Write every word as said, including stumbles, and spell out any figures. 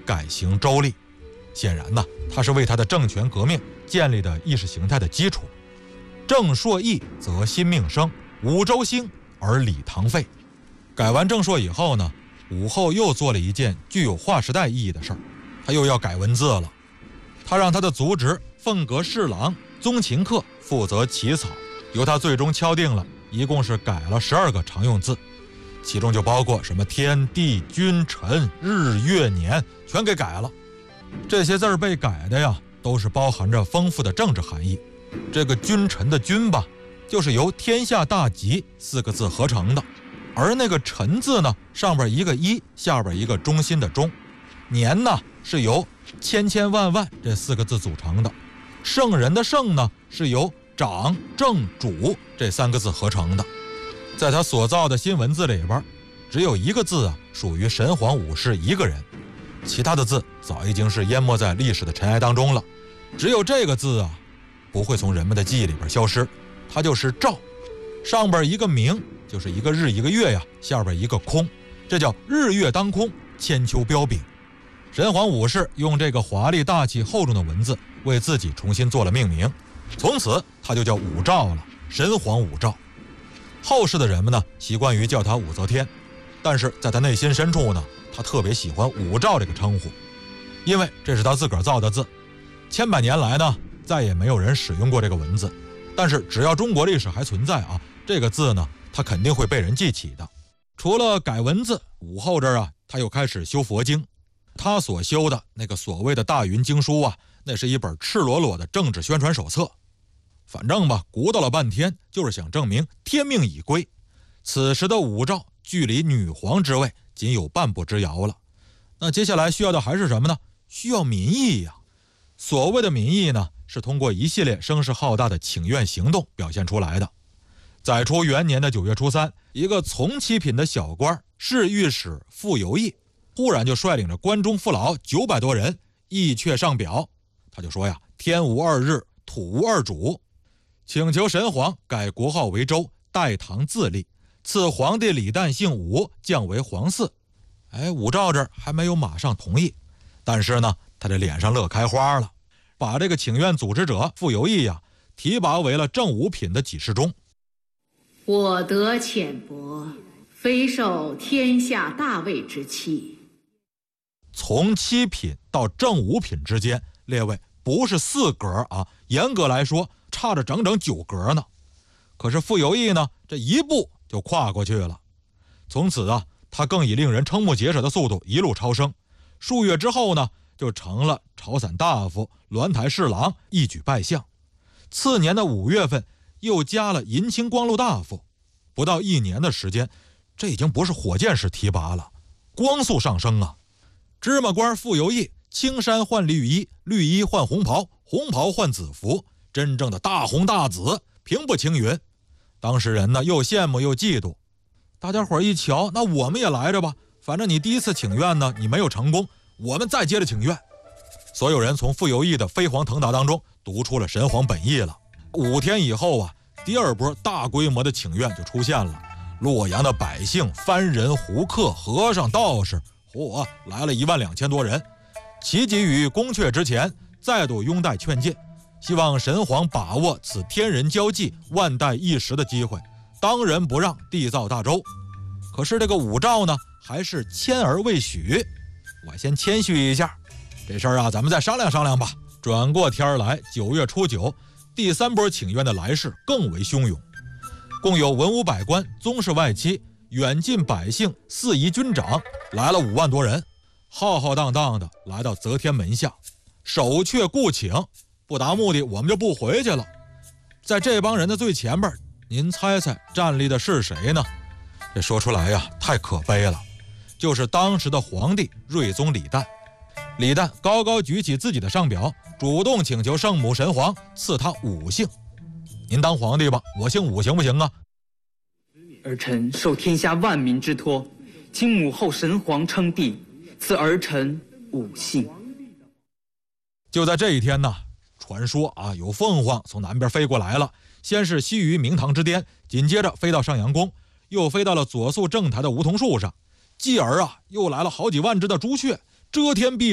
改行州吏。显然呢，他是为他的政权革命建立的意识形态的基础。正朔易则新命生，武周兴而礼堂废。改完正朔以后呢，武后又做了一件具有划时代意义的事儿，他又要改文字了。他让他的族侄凤阁侍郎宗勤客负责起草，由他最终敲定了，一共是改了十二个常用字，其中就包括什么天地君臣日月年全给改了。这些字儿被改的呀，都是包含着丰富的政治含义。这个君臣的君吧，就是由天下大吉四个字合成的，而那个臣字呢，上边一个一，下边一个中心的中。年呢，是由千千万万这四个字组成的。圣人的圣呢，是由长正主这三个字合成的。在他所造的新文字里边，只有一个字啊属于神皇武士一个人，其他的字早已经是淹没在历史的尘埃当中了。只有这个字啊不会从人们的记忆里边消失，它就是兆，上边一个明，就是一个日一个月呀，下边一个空，这叫日月当空，千秋彪炳。神皇武士用这个华丽大气厚重的文字为自己重新做了命名，从此他就叫武曌了，神皇武曌。后世的人们呢，习惯于叫他武则天，但是在他内心深处呢，他特别喜欢武曌这个称呼，因为这是他自个儿造的字。千百年来呢，再也没有人使用过这个文字，但是只要中国历史还存在啊，这个字呢，它肯定会被人记起的。除了改文字，武后这儿啊，他又开始修佛经。他所修的那个所谓的大云经书啊，那是一本赤裸裸的政治宣传手册。反正吧，鼓捣了半天，就是想证明天命已归。此时的武曌距离女皇之位仅有半步之遥了。那接下来需要的还是什么呢？需要民意呀。所谓的民意呢，是通过一系列声势浩大的请愿行动表现出来的。载初元年的九月初三，一个从七品的小官侍御史傅游义，忽然就率领着关中父老九百多人议阙上表。他就说呀，天无二日，土无二主，请求神皇改国号为周，代唐自立，赐皇帝李旦姓武，降为皇嗣。哎，武曌这儿还没有马上同意，但是呢，他这脸上乐开花了，把这个请愿组织者傅游义呀提拔为了正五品的给事中。 我德浅薄，非受天下大位之器。 从七品到正五品之间，列位不是四格啊，严格来说差着整整九格呢。可是傅游义呢，这一步就跨过去了。从此啊，他更以令人瞠目结舌的速度一路超升，数月之后呢，就成了朝散大夫、鸾台侍郎，一举拜相。次年的五月份，又加了银青光禄大夫。不到一年的时间，这已经不是火箭式提拔了，光速上升啊！芝麻官傅游义，青衫换绿衣，绿衣换红袍，红袍换紫服，真正的大红大紫，平步青云。当时人呢，又羡慕又嫉妒。大家伙一瞧，那我们也来着吧，反正你第一次请愿呢，你没有成功，我们再接着请愿。所有人从傅游义的飞黄腾达当中读出了神皇本意了。五天以后啊，第二波大规模的请愿就出现了。洛阳的百姓、番人、胡客、和尚、道士，嚯，来了一万两千多人，齐集于宫阙之前，再度拥戴劝谏，希望神皇把握此天人交际、万代一时的机会，当仁不让，缔造大周。可是这个武曌呢，还是谦而未许。我先谦虚一下，这事儿啊，咱们再商量商量吧。转过天来，九月初九，第三波请愿的来势更为汹涌，共有文武百官、宗室外戚、远近百姓、四夷军长，来了五万多人，浩浩荡荡的来到则天门下，守阙顾请，不达目的我们就不回去了。在这帮人的最前边，您猜猜站立的是谁呢？这说出来呀，太可悲了，就是当时的皇帝睿宗李旦。李旦高高举起自己的上表，主动请求圣母神皇赐他武姓。您当皇帝吧，我姓武行不行啊？ 儿臣受天下万民之托，请母后神皇称帝，赐儿臣武姓。 就在这一天呢，传说啊，有凤凰从南边飞过来了，先是西于明堂之巅，紧接着飞到上阳宫，又飞到了左肃正台的梧桐树上，继而啊，又来了好几万只的朱雀，遮天蔽